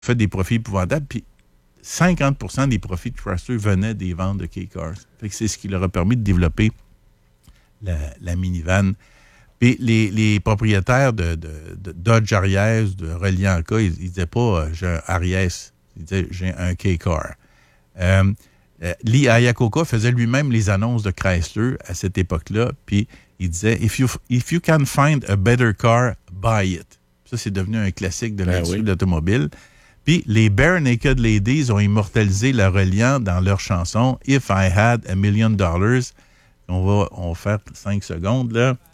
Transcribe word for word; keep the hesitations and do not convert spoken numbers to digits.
fait des profits épouvantables. Puis cinquante pour cent des profits de Chrysler venaient des ventes de K-Cars. Fait que c'est ce qui leur a permis de développer la, la minivan. Puis les, les propriétaires de, de, de Dodge Ariès, de Reliant-K, ils, ils disaient pas euh, « j'ai un Ariès », ils disaient « j'ai un K-Car euh, ». Euh, Lee Iacocca faisait lui-même les annonces de Chrysler à cette époque-là, puis il disait if you, « If you can find a better car, buy it ». Ça, c'est devenu un classique de l'industrie ben oui. de l'automobile. Puis les Bare Naked Ladies ont immortalisé la Reliant dans leur chanson « If I had a million dollars ». On va, on va faire cinq secondes, là.